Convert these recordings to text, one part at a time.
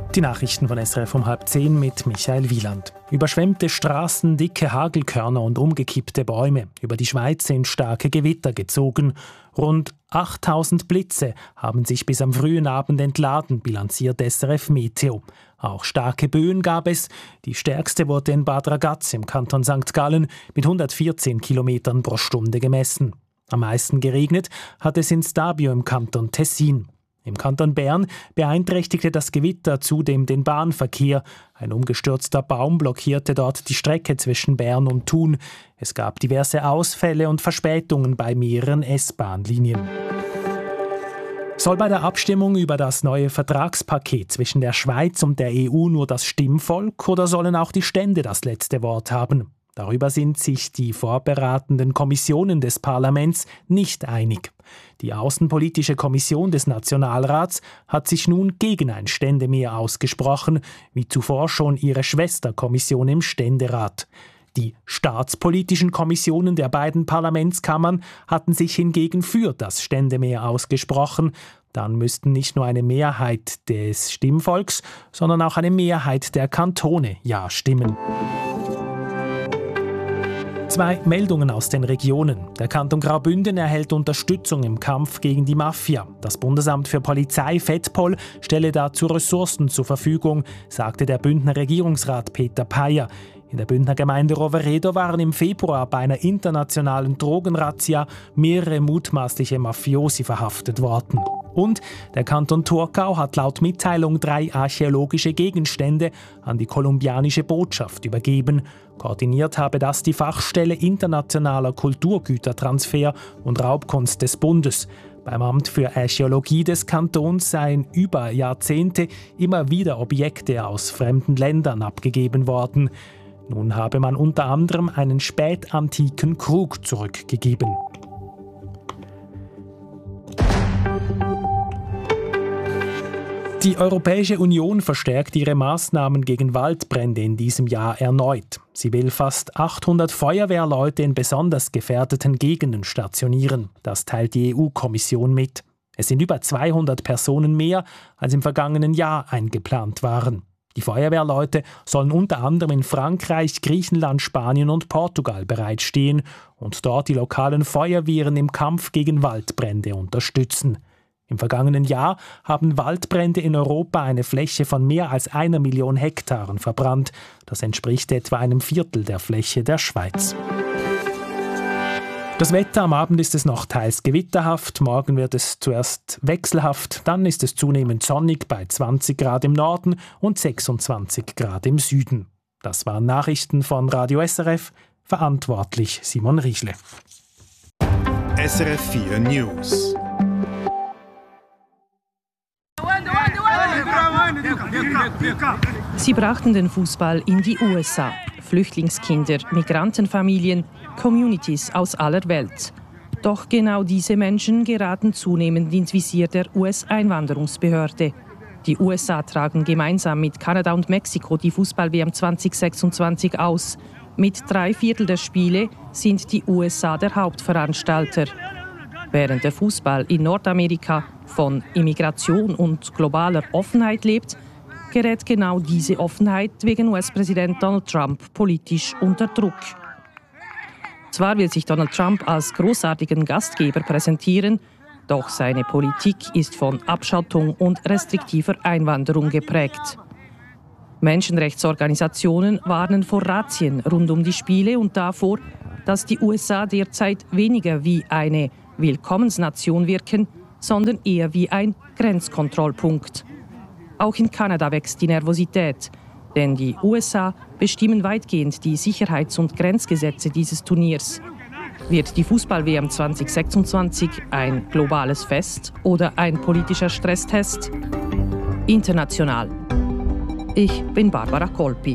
Die Nachrichten von SRF um 9:30 mit Michael Wieland. Überschwemmte Straßen, dicke Hagelkörner und umgekippte Bäume. Über die Schweiz sind starke Gewitter gezogen. Rund 8000 Blitze haben sich bis am frühen Abend entladen, bilanziert SRF Meteo. Auch starke Böen gab es. Die stärkste wurde in Bad Ragaz im Kanton St. Gallen mit 114 Kilometern pro Stunde gemessen. Am meisten geregnet hat es in Stabio im Kanton Tessin. Im Kanton Bern beeinträchtigte das Gewitter zudem den Bahnverkehr. Ein umgestürzter Baum blockierte dort die Strecke zwischen Bern und Thun. Es gab diverse Ausfälle und Verspätungen bei mehreren S-Bahn-Linien. Soll bei der Abstimmung über das neue Vertragspaket zwischen der Schweiz und der EU nur das Stimmvolk oder sollen auch die Stände das letzte Wort haben? Darüber sind sich die vorberatenden Kommissionen des Parlaments nicht einig. Die Außenpolitische Kommission des Nationalrats hat sich nun gegen ein Ständemehr ausgesprochen, wie zuvor schon ihre Schwesterkommission im Ständerat. Die staatspolitischen Kommissionen der beiden Parlamentskammern hatten sich hingegen für das Ständemehr ausgesprochen. Dann müssten nicht nur eine Mehrheit des Stimmvolks, sondern auch eine Mehrheit der Kantone Ja stimmen. 2 Meldungen aus den Regionen. Der Kanton Graubünden erhält Unterstützung im Kampf gegen die Mafia. Das Bundesamt für Polizei FEDPOL stelle dazu Ressourcen zur Verfügung, sagte der Bündner Regierungsrat Peter Payer. In der Bündner Gemeinde Roveredo waren im Februar bei einer internationalen Drogenrazzia mehrere mutmaßliche Mafiosi verhaftet worden. Und der Kanton Thurgau hat laut Mitteilung 3 archäologische Gegenstände an die kolumbianische Botschaft übergeben. Koordiniert habe das die Fachstelle Internationaler Kulturgütertransfer und Raubkunst des Bundes. Beim Amt für Archäologie des Kantons seien über Jahrzehnte immer wieder Objekte aus fremden Ländern abgegeben worden. Nun habe man unter anderem einen spätantiken Krug zurückgegeben. Die Europäische Union verstärkt ihre Maßnahmen gegen Waldbrände in diesem Jahr erneut. Sie will fast 800 Feuerwehrleute in besonders gefährdeten Gegenden stationieren. Das teilt die EU-Kommission mit. Es sind über 200 Personen mehr, als im vergangenen Jahr eingeplant waren. Die Feuerwehrleute sollen unter anderem in Frankreich, Griechenland, Spanien und Portugal bereitstehen und dort die lokalen Feuerwehren im Kampf gegen Waldbrände unterstützen. Im vergangenen Jahr haben Waldbrände in Europa eine Fläche von mehr als 1 Million Hektaren verbrannt. Das entspricht etwa einem Viertel der Fläche der Schweiz. Das Wetter: am Abend ist es noch teils gewitterhaft, morgen wird es zuerst wechselhaft, dann ist es zunehmend sonnig bei 20 Grad im Norden und 26 Grad im Süden. Das waren Nachrichten von Radio SRF, verantwortlich Simon Riechle. SRF 4 News. Sie brachten den Fußball in die USA. Flüchtlingskinder, Migrantenfamilien, Communities aus aller Welt. Doch genau diese Menschen geraten zunehmend ins Visier der US-Einwanderungsbehörde. Die USA tragen gemeinsam mit Kanada und Mexiko die Fußball-WM 2026 aus. Mit 3/4 der Spiele sind die USA der Hauptveranstalter. Während der Fußball in Nordamerika von Immigration und globaler Offenheit lebt, gerät genau diese Offenheit wegen US-Präsident Donald Trump politisch unter Druck. Zwar will sich Donald Trump als großartigen Gastgeber präsentieren, doch seine Politik ist von Abschottung und restriktiver Einwanderung geprägt. Menschenrechtsorganisationen warnen vor Razzien rund um die Spiele und davor, dass die USA derzeit weniger wie eine Willkommensnation wirken, sondern eher wie ein Grenzkontrollpunkt. Auch in Kanada wächst die Nervosität, denn die USA bestimmen weitgehend die Sicherheits- und Grenzgesetze dieses Turniers. Wird die Fußball-WM 2026 ein globales Fest oder ein politischer Stresstest? International. Ich bin Barbara Kolpi.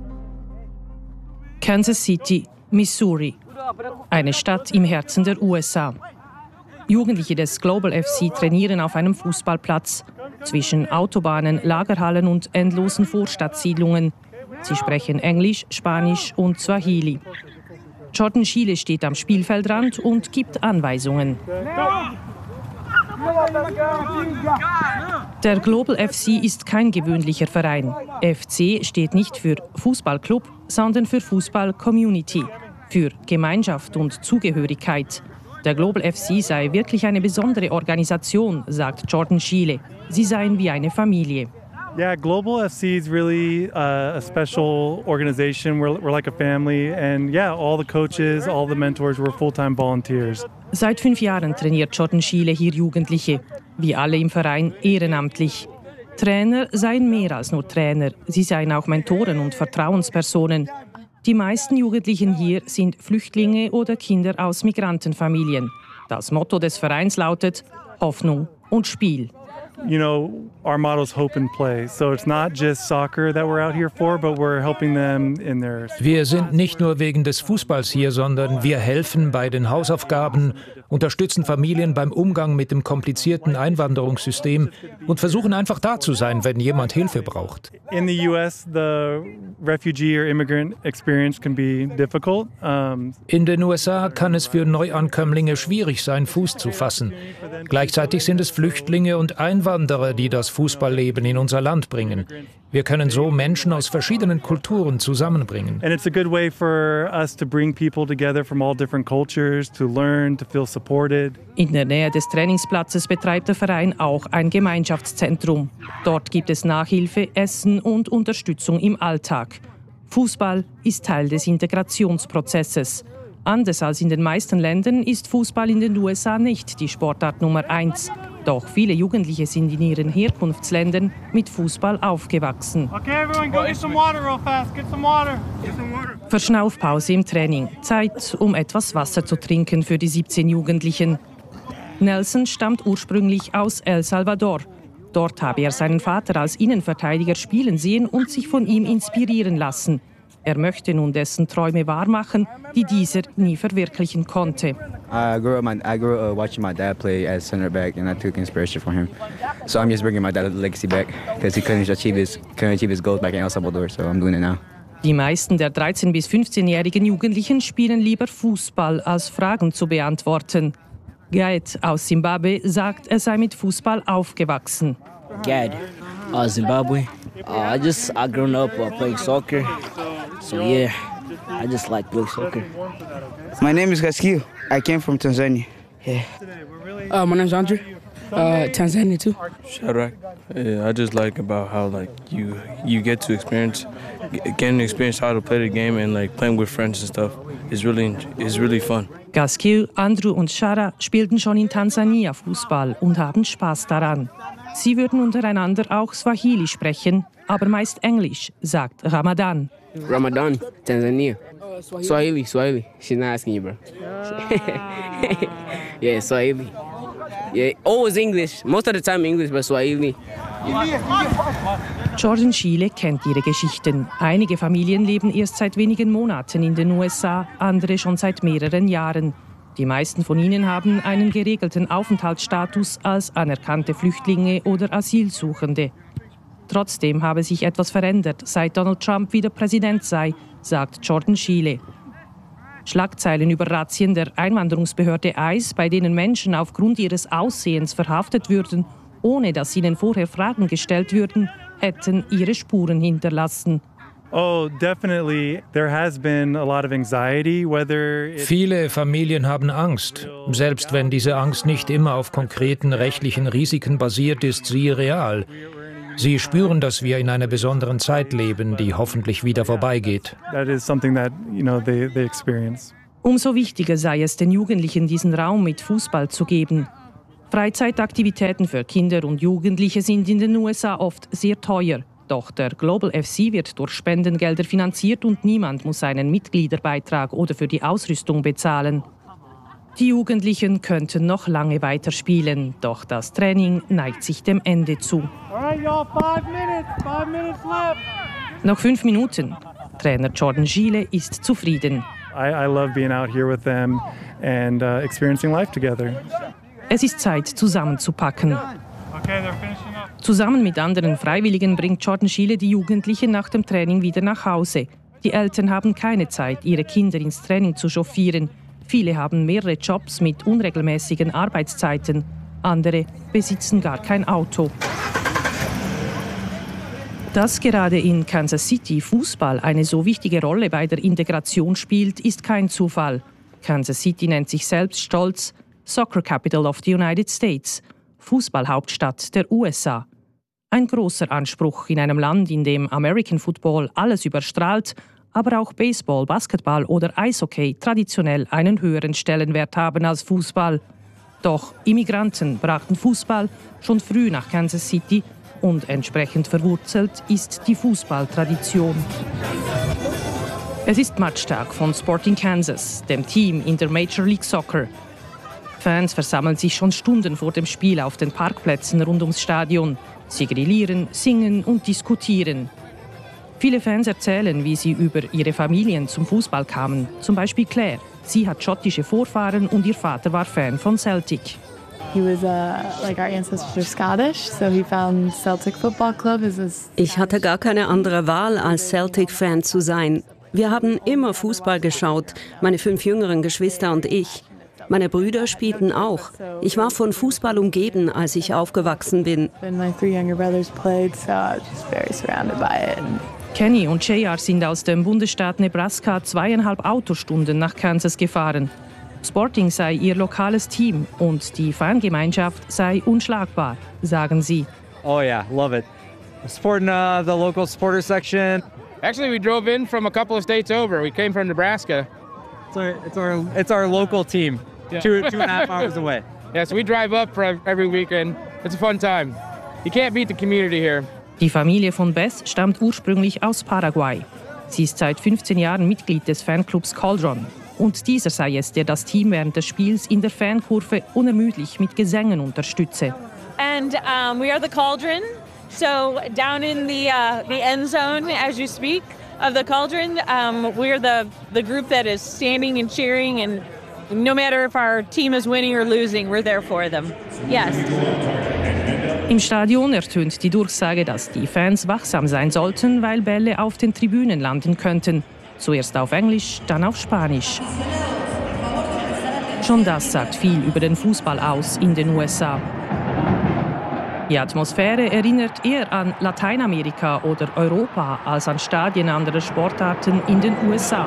Kansas City, Missouri. Eine Stadt im Herzen der USA. Jugendliche des Global FC trainieren auf einem Fußballplatz zwischen Autobahnen, Lagerhallen und endlosen Vorstadtsiedlungen. Sie sprechen Englisch, Spanisch und Swahili. Jordan Schiele steht am Spielfeldrand und gibt Anweisungen. Der Global FC ist kein gewöhnlicher Verein. FC steht nicht für Fußballclub, sondern für Fußball-Community, für Gemeinschaft und Zugehörigkeit. Der Global FC sei wirklich eine besondere Organisation, sagt Jordan Schiele. Sie seien wie eine Familie. Yeah, Global FC is really a special organization. We're like a family, and yeah, all the coaches, all the mentors, we're full-time volunteers. Seit 5 Jahren trainiert Jordan Schiele hier Jugendliche, wie alle im Verein ehrenamtlich. Trainer seien mehr als nur Trainer, sie seien auch Mentoren und Vertrauenspersonen. Die meisten Jugendlichen hier sind Flüchtlinge oder Kinder aus Migrantenfamilien. Das Motto des Vereins lautet Hoffnung und Spiel. You know, our motto is hope and play. So it's not just soccer that we're out here for, but we're helping them in their... Wir sind nicht nur wegen des Fußballs hier, sondern wir helfen bei den Hausaufgaben, unterstützen Familien beim Umgang mit dem komplizierten Einwanderungssystem und versuchen einfach da zu sein, wenn jemand Hilfe braucht. In the US, the refugee or immigrant experience can be difficult. In den USA kann es für Neuankömmlinge schwierig sein, Fuß zu fassen. Gleichzeitig sind es Flüchtlinge und Einwanderer, die das Fußballleben in unser Land bringen. Wir können so Menschen aus verschiedenen Kulturen zusammenbringen. And it's a good way for us to bring people together from all different cultures, to learn, to feel supported. In der Nähe des Trainingsplatzes betreibt der Verein auch ein Gemeinschaftszentrum. Dort gibt es Nachhilfe, Essen und Unterstützung im Alltag. Fußball ist Teil des Integrationsprozesses. Anders als in den meisten Ländern ist Fußball in den USA nicht die Sportart Nummer 1. Doch viele Jugendliche sind in ihren Herkunftsländern mit Fußball aufgewachsen. Okay, everyone, go get some water real fast. Get some water. Verschnaufpause im Training. Zeit, um etwas Wasser zu trinken für die 17 Jugendlichen. Nelson stammt ursprünglich aus El Salvador. Dort habe er seinen Vater als Innenverteidiger spielen sehen und sich von ihm inspirieren lassen. Er möchte nun dessen Träume wahrmachen, die dieser nie verwirklichen konnte. I grew up watching my dad play as center back, and I took inspiration from him. So I'm just bringing my dad's legacy back, because he couldn't achieve his goals back in El Salvador. So I'm doing it now. Die meisten der 13- bis 15-jährigen Jugendlichen spielen lieber Fußball, als Fragen zu beantworten. Gaet aus Zimbabwe sagt, er sei mit Fußball aufgewachsen. Gad, Zimbabwe. I grown up playing soccer. So yeah, I just like playing soccer. My name is Gaskiel. I came from Tanzania. Yeah. My name's Andre. Tanzania too. Shadrach. Yeah, I just like about how you get to experience how to play the game and playing with friends and stuff. It's really fun. Gaskiel, Andrew und Shara spielten schon in Tansania Fußball und haben Spaß daran. Sie würden untereinander auch Swahili sprechen, aber meist Englisch, sagt Ramadan. Ramadan, Tanzania. Swahili. She's not asking you, bro. Yeah, Swahili. Yeah, always English. Most of the time English, but Swahili. Jordan Schiele kennt ihre Geschichten. Einige Familien leben erst seit wenigen Monaten in den USA, andere schon seit mehreren Jahren. Die meisten von ihnen haben einen geregelten Aufenthaltsstatus als anerkannte Flüchtlinge oder Asylsuchende. Trotzdem habe sich etwas verändert, seit Donald Trump wieder Präsident sei, sagt Jordan Schiele. Schlagzeilen über Razzien der Einwanderungsbehörde ICE, bei denen Menschen aufgrund ihres Aussehens verhaftet würden, ohne dass ihnen vorher Fragen gestellt würden, hätten ihre Spuren hinterlassen. Oh, definitely. There has been a lot of anxiety, Viele Familien haben Angst. Selbst wenn diese Angst nicht immer auf konkreten rechtlichen Risiken basiert, ist sie real. Sie spüren, dass wir in einer besonderen Zeit leben, die hoffentlich wieder vorbeigeht. That is something that, they experience. Umso wichtiger sei es, den Jugendlichen diesen Raum mit Fußball zu geben. Freizeitaktivitäten für Kinder und Jugendliche sind in den USA oft sehr teuer. Doch der Global FC wird durch Spendengelder finanziert und niemand muss einen Mitgliederbeitrag oder für die Ausrüstung bezahlen. Die Jugendlichen könnten noch lange weiterspielen, doch das Training neigt sich dem Ende zu. Noch 5 Minuten. Trainer Jordan Schiele ist zufrieden. I love being out here with them and experiencing life together. Es ist Zeit, zusammenzupacken. Zusammen mit anderen Freiwilligen bringt Jordan Schiele die Jugendlichen nach dem Training wieder nach Hause. Die Eltern haben keine Zeit, ihre Kinder ins Training zu chauffieren. Viele haben mehrere Jobs mit unregelmäßigen Arbeitszeiten. Andere besitzen gar kein Auto. Dass gerade in Kansas City Fußball eine so wichtige Rolle bei der Integration spielt, ist kein Zufall. Kansas City nennt sich selbst stolz Soccer Capital of the United States, Fußballhauptstadt der USA. Ein großer Anspruch in einem Land, in dem American Football alles überstrahlt, aber auch Baseball, Basketball oder Eishockey traditionell einen höheren Stellenwert haben als Fußball. Doch Immigranten brachten Fußball schon früh nach Kansas City und entsprechend verwurzelt ist die Fußballtradition. Es ist Matchtag von Sporting Kansas, dem Team in der Major League Soccer. Fans versammeln sich schon Stunden vor dem Spiel auf den Parkplätzen rund ums Stadion. Sie grillieren, singen und diskutieren. Viele Fans erzählen, wie sie über ihre Familien zum Fußball kamen. Zum Beispiel Claire. Sie hat schottische Vorfahren und ihr Vater war Fan von Celtic. Ich hatte gar keine andere Wahl, als Celtic-Fan zu sein. Wir haben immer Fußball geschaut, meine 5 jüngeren Geschwister und ich. Meine Brüder spielten auch. Ich war von Fußball umgeben, als ich aufgewachsen bin. Kenny und JR sind aus dem Bundesstaat Nebraska 2,5 Autostunden nach Kansas gefahren. Sporting sei ihr lokales Team und die Fangemeinschaft sei unschlagbar, sagen sie. Oh yeah, love it. Supporting the local supporter section. Actually, we drove in from a couple of states over. We came from Nebraska. It's our local team. Yeah. 2.5 hours away. Yeah, so we drive up every weekend. It's a fun time. You can't beat the community here. Die Familie von Beth stammt ursprünglich aus Paraguay. Sie ist seit 15 Jahren Mitglied des Fanclubs Cauldron. Und dieser sei es, der das Team während des Spiels in der Fankurve unermüdlich mit Gesängen unterstütze. And we are the Cauldron. So down in the end zone, as you speak, of the Cauldron, we're the group that is standing and cheering, and no matter if our team is winning or losing, we're there for them. Yes. Im Stadion ertönt die Durchsage, dass die Fans wachsam sein sollten, weil Bälle auf den Tribünen landen könnten. Zuerst auf Englisch, dann auf Spanisch. Schon das sagt viel über den Fußball aus in den USA. Die Atmosphäre erinnert eher an Lateinamerika oder Europa als an Stadien anderer Sportarten in den USA.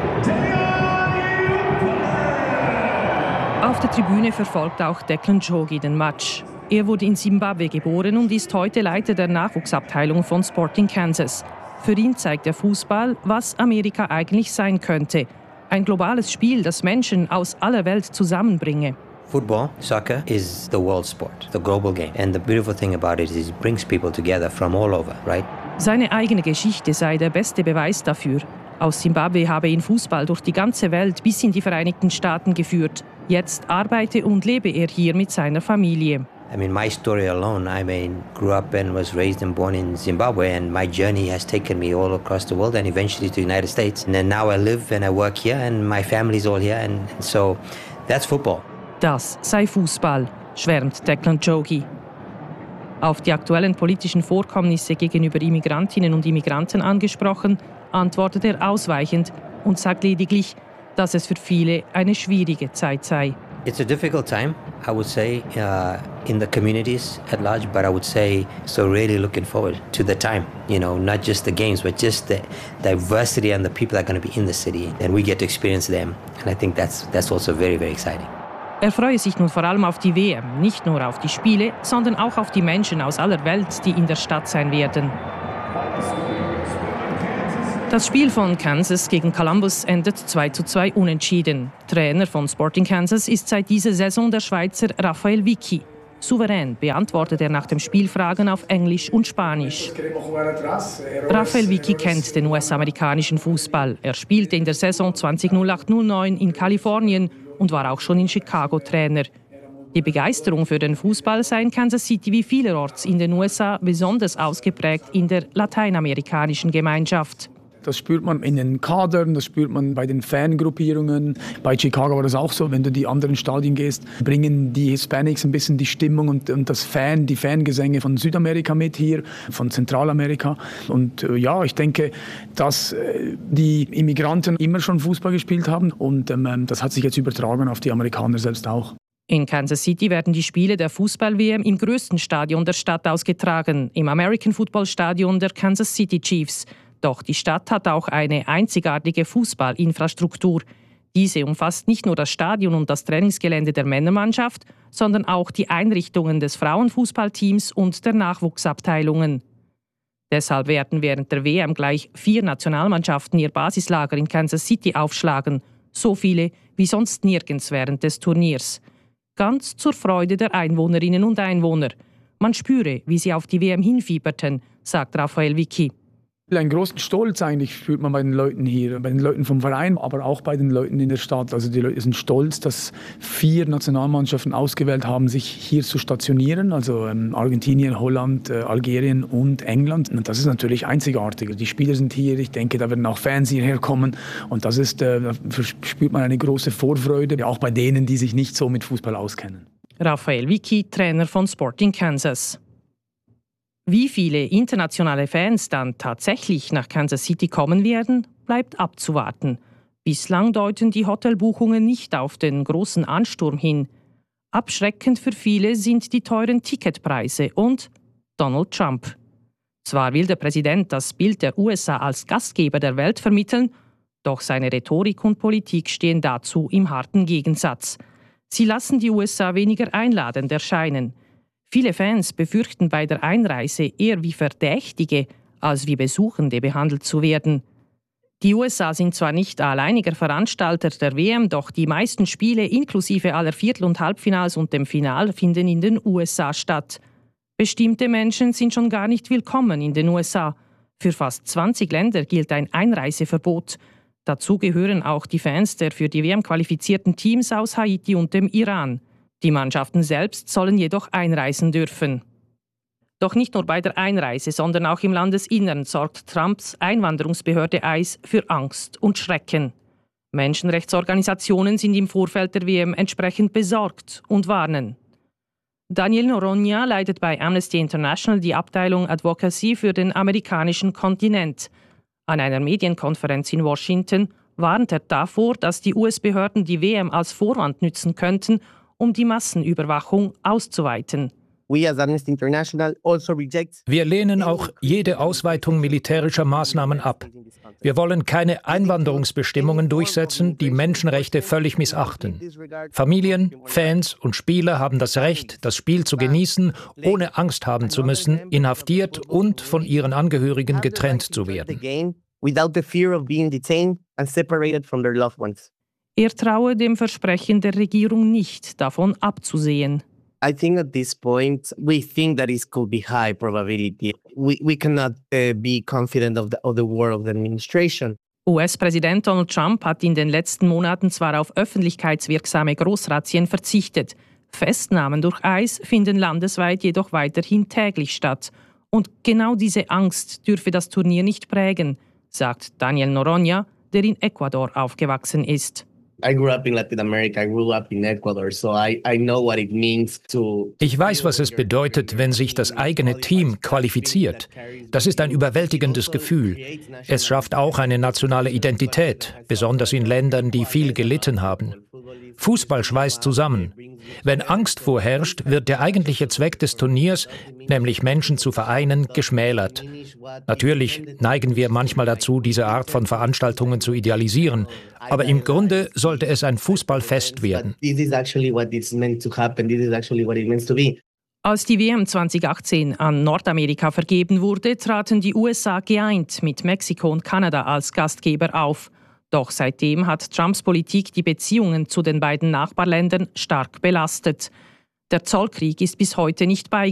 Auf der Tribüne verfolgt auch Declan Jogi den Match. Er wurde in Simbabwe geboren und ist heute Leiter der Nachwuchsabteilung von Sporting Kansas. Für ihn zeigt der Fußball, was Amerika eigentlich sein könnte. Ein globales Spiel, das Menschen aus aller Welt zusammenbringe. Football, soccer, is the world sport, the global game. And the beautiful thing about it is it brings people together from all over, right? Seine eigene Geschichte sei der beste Beweis dafür. Aus Simbabwe habe ihn Fußball durch die ganze Welt bis in die Vereinigten Staaten geführt. Jetzt arbeite und lebe er hier mit seiner Familie. I mean, my story alone, grew up and was raised and born in Zimbabwe, and my journey has taken me all across the world and eventually to the United States. And then now I live and I work here and my family's all here, and so that's football. Das sei Fußball, schwärmt Declan Jogi. Auf die aktuellen politischen Vorkommnisse gegenüber Immigrantinnen und Immigranten angesprochen, antwortet er ausweichend und sagt lediglich, dass es für viele eine schwierige Zeit sei. It's a difficult time, I would say, in the communities at large, but I would say so really looking forward to the time, not just the games, but just the diversity and the people that are going to be in the city, and we get to experience them, and I think that's also very, very exciting. Er freue sich nun vor allem auf die WM, nicht nur auf die Spiele, sondern auch auf die Menschen aus aller Welt, die in der Stadt sein werden. Das Spiel von Kansas gegen Columbus endet 2:2 unentschieden. Trainer von Sporting Kansas ist seit dieser Saison der Schweizer Raphael Vicky. Souverän beantwortet er nach dem Spiel Fragen auf Englisch und Spanisch. Raphael Vicky kennt den US-amerikanischen Fußball. Er spielte in der Saison 2008-09 in Kalifornien und war auch schon in Chicago Trainer. Die Begeisterung für den Fußball sei in Kansas City wie vielerorts in den USA besonders ausgeprägt in der lateinamerikanischen Gemeinschaft. Das spürt man in den Kadern, das spürt man bei den Fangruppierungen. Bei Chicago war das auch so, wenn du in die anderen Stadien gehst, bringen die Hispanics ein bisschen die Stimmung und die Fangesänge von Südamerika mit hier, von Zentralamerika. Und ja, ich denke, dass die Immigranten immer schon Fußball gespielt haben und das hat sich jetzt übertragen auf die Amerikaner selbst auch. In Kansas City werden die Spiele der Fußball-WM im größten Stadion der Stadt ausgetragen, im American Football Stadion der Kansas City Chiefs. Doch die Stadt hat auch eine einzigartige Fußballinfrastruktur. Diese umfasst nicht nur das Stadion und das Trainingsgelände der Männermannschaft, sondern auch die Einrichtungen des Frauenfußballteams und der Nachwuchsabteilungen. Deshalb werden während der WM gleich 4 Nationalmannschaften ihr Basislager in Kansas City aufschlagen. So viele wie sonst nirgends während des Turniers. Ganz zur Freude der Einwohnerinnen und Einwohner. Man spüre, wie sie auf die WM hinfieberten, sagt Raphael Vicky. Einen großen Stolz eigentlich spürt man bei den Leuten hier, bei den Leuten vom Verein, aber auch bei den Leuten in der Stadt. Also die Leute sind stolz, dass 4 Nationalmannschaften ausgewählt haben, sich hier zu stationieren. Also Argentinien, Holland, Algerien und England. Und das ist natürlich einzigartig. Die Spieler sind hier, ich denke, da werden auch Fans hierher kommen. Und das ist, da spürt man eine große Vorfreude, auch bei denen, die sich nicht so mit Fußball auskennen. Raphael Vicky, Trainer von Sporting Kansas. Wie viele internationale Fans dann tatsächlich nach Kansas City kommen werden, bleibt abzuwarten. Bislang deuten die Hotelbuchungen nicht auf den großen Ansturm hin. Abschreckend für viele sind die teuren Ticketpreise und Donald Trump. Zwar will der Präsident das Bild der USA als Gastgeber der Welt vermitteln, doch seine Rhetorik und Politik stehen dazu im harten Gegensatz. Sie lassen die USA weniger einladend erscheinen. Viele Fans befürchten bei der Einreise eher wie Verdächtige als wie Besuchende behandelt zu werden. Die USA sind zwar nicht alleiniger Veranstalter der WM, doch die meisten Spiele inklusive aller Viertel- und Halbfinals und dem Final finden in den USA statt. Bestimmte Menschen sind schon gar nicht willkommen in den USA. Für fast 20 Länder gilt ein Einreiseverbot. Dazu gehören auch die Fans der für die WM qualifizierten Teams aus Haiti und dem Iran. Die Mannschaften selbst sollen jedoch einreisen dürfen. Doch nicht nur bei der Einreise, sondern auch im Landesinnern sorgt Trumps Einwanderungsbehörde ICE für Angst und Schrecken. Menschenrechtsorganisationen sind im Vorfeld der WM entsprechend besorgt und warnen. Daniel Noronha leitet bei Amnesty International die Abteilung Advocacy für den amerikanischen Kontinent. An einer Medienkonferenz in Washington warnt er davor, dass die US-Behörden die WM als Vorwand nützen könnten, um die Massenüberwachung auszuweiten. Wir lehnen auch jede Ausweitung militärischer Maßnahmen ab. Wir wollen keine Einwanderungsbestimmungen durchsetzen, die Menschenrechte völlig missachten. Familien, Fans und Spieler haben das Recht, das Spiel zu genießen, ohne Angst haben zu müssen, inhaftiert und von ihren Angehörigen getrennt zu werden. Er traue dem Versprechen der Regierung nicht, davon abzusehen. I think at this point we think that it could be high probability. We cannot be confident of the work of the administration. US-Präsident Donald Trump hat in den letzten Monaten zwar auf öffentlichkeitswirksame Großrazzien verzichtet. Festnahmen durch ICE finden landesweit jedoch weiterhin täglich statt. Und genau diese Angst dürfe das Turnier nicht prägen, sagt Daniel Noronha, der in Ecuador aufgewachsen ist. I grew up in Latin America, I grew up in Ecuador, so I know what it means to... Ich weiß, was es bedeutet, wenn sich das eigene Team qualifiziert. Das ist ein überwältigendes Gefühl. Es schafft auch eine nationale Identität, besonders in Ländern, die viel gelitten haben. Fußball schweißt zusammen. Wenn Angst vorherrscht, wird der eigentliche Zweck des Turniers, nämlich Menschen zu vereinen, geschmälert. Natürlich neigen wir manchmal dazu, diese Art von Veranstaltungen zu idealisieren, aber im Grunde sollte es ein Fußballfest werden. Als die WM 2018 an Nordamerika vergeben wurde, traten die USA geeint mit Mexiko und Kanada als Gastgeber auf. Doch seitdem hat Trumps Politik die Beziehungen zu den beiden Nachbarländern stark belastet. Der Zollkrieg ist bis heute nicht beigegangen.